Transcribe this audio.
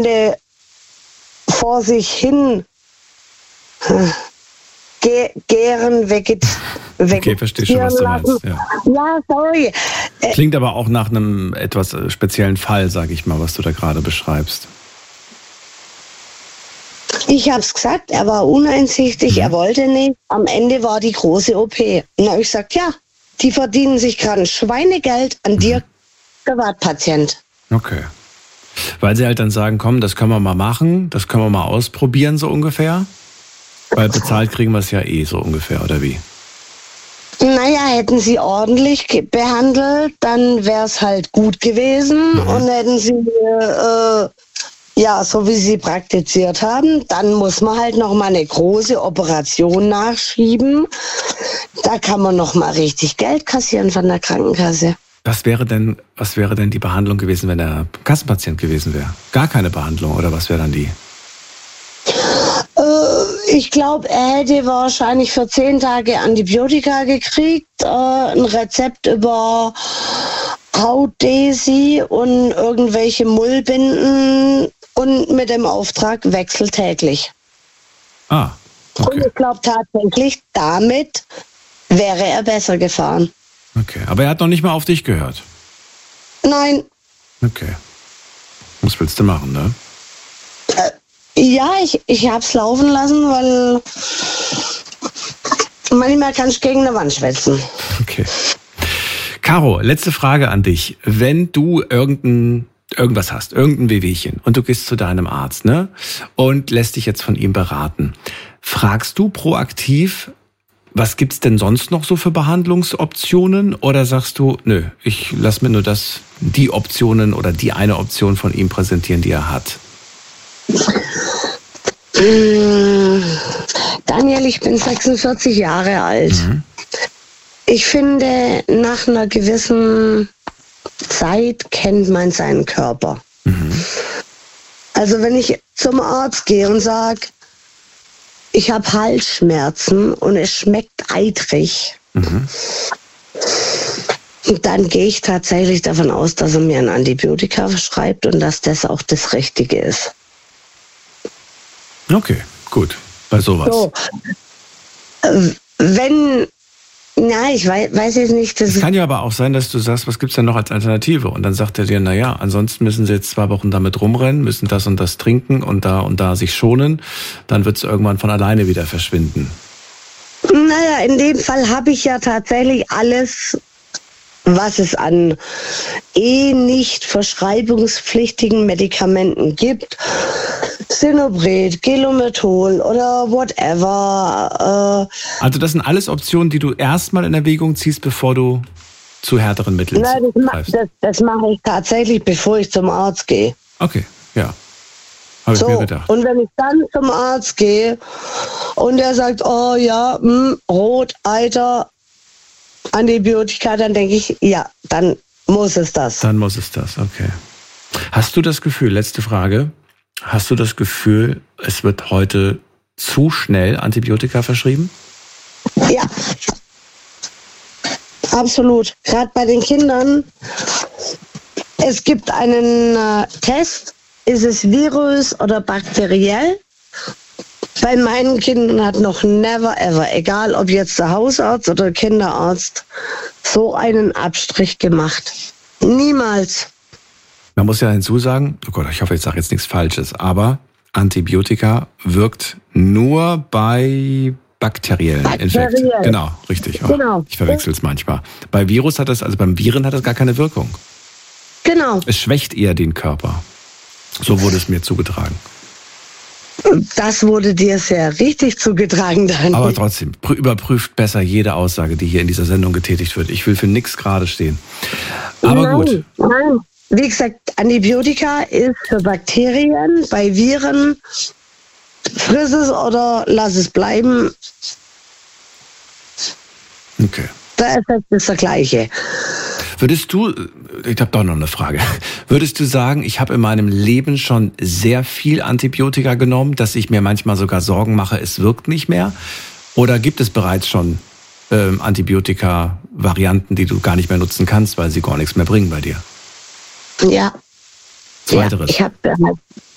vor sich hin gären, okay, verstehe schon, was du meinst. Ja, sorry. Klingt aber auch nach einem etwas speziellen Fall, sage ich mal, was du da gerade beschreibst. Ich habe es gesagt, er war uneinsichtig, er wollte nicht. Am Ende war die große OP. Und dann habe ich gesagt, ja, die verdienen sich gerade ein Schweinegeld an dir, Privatpatient. Okay. Weil sie halt dann sagen, komm, das können wir mal machen, das können wir mal ausprobieren, so ungefähr? Weil bezahlt kriegen wir es ja so ungefähr, oder wie? Naja, hätten sie ordentlich behandelt, dann wäre es halt gut gewesen. Und hätten sie, so wie sie praktiziert haben, dann muss man halt noch mal eine große Operation nachschieben. Da kann man noch mal richtig Geld kassieren von der Krankenkasse. Was wäre denn die Behandlung gewesen, wenn er Kassenpatient gewesen wäre? Gar keine Behandlung, oder was wäre dann die? Ich glaube, er hätte wahrscheinlich für 10 Tage Antibiotika gekriegt, ein Rezept über Hautdesi und irgendwelche Mullbinden und mit dem Auftrag Wechsel täglich. Ah, okay. Und ich glaube tatsächlich, damit wäre er besser gefahren. Okay, aber er hat noch nicht mal auf dich gehört? Nein. Okay. Was willst du machen, ne? Ja, ich hab's laufen lassen, weil manchmal kann ich gegen eine Wand schwätzen. Okay. Caro, letzte Frage an dich. Wenn du irgendwas hast, irgendein Wehwehchen und du gehst zu deinem Arzt, ne? Und lässt dich jetzt von ihm beraten. Fragst du proaktiv, was gibt's denn sonst noch so für Behandlungsoptionen? Oder sagst du, nö, ich lass mir nur die Optionen oder die eine Option von ihm präsentieren, die er hat? Daniel, ich bin 46 Jahre alt. Ich finde, nach einer gewissen Zeit kennt man seinen Körper. Also wenn ich zum Arzt gehe und sage, ich habe Halsschmerzen und es schmeckt eitrig, dann gehe ich tatsächlich davon aus, dass er mir ein Antibiotika verschreibt und dass das auch das Richtige ist. Okay, gut. Bei sowas. So, ich weiß jetzt nicht. Es kann ja aber auch sein, dass du sagst, was gibt's denn noch als Alternative? Und dann sagt er dir, naja, ansonsten müssen sie jetzt 2 Wochen damit rumrennen, müssen das und das trinken und da sich schonen. Dann wird's irgendwann von alleine wieder verschwinden. Naja, in dem Fall habe ich ja tatsächlich alles, was es an nicht verschreibungspflichtigen Medikamenten gibt. Sinopret, Gelomethol oder whatever. Also das sind alles Optionen, die du erstmal in Erwägung ziehst, bevor du zu härteren Mitteln greifst. Das mache ich tatsächlich, bevor ich zum Arzt gehe. Okay, ja. Habe ich mir gedacht. Und wenn ich dann zum Arzt gehe und er sagt, oh ja, Rot, Eiter, Antibiotika, dann denke ich, ja, dann muss es das. Dann muss es das, okay. Hast du das Gefühl, letzte Frage, hast du das Gefühl, es wird heute zu schnell Antibiotika verschrieben? Ja, absolut. Gerade bei den Kindern. Es gibt einen Test, ist es Virus oder bakteriell? Bei meinen Kindern hat noch never ever, egal ob jetzt der Hausarzt oder der Kinderarzt, so einen Abstrich gemacht. Niemals. Man muss ja hinzusagen, oh Gott, ich hoffe, ich sage jetzt nichts Falsches, aber Antibiotika wirkt nur bei bakteriellen Infekten. Genau, richtig. Genau. Ich verwechsel es manchmal. Bei Virus beim Viren hat das gar keine Wirkung. Genau. Es schwächt eher den Körper. So wurde es mir zugetragen. Das wurde dir sehr richtig zugetragen, Daniel. Aber trotzdem, überprüft besser jede Aussage, die hier in dieser Sendung getätigt wird. Ich will für nichts gerade stehen. Aber gut. Nein. Wie gesagt, Antibiotika ist für Bakterien, bei Viren friss es oder lass es bleiben. Okay. Der Effekt ist der gleiche. Ich habe doch noch eine Frage. Würdest du sagen, ich habe in meinem Leben schon sehr viel Antibiotika genommen, dass ich mir manchmal sogar Sorgen mache, es wirkt nicht mehr? Oder gibt es bereits schon Antibiotika-Varianten, die du gar nicht mehr nutzen kannst, weil sie gar nichts mehr bringen bei dir? Ja. Zweiteres. Ja,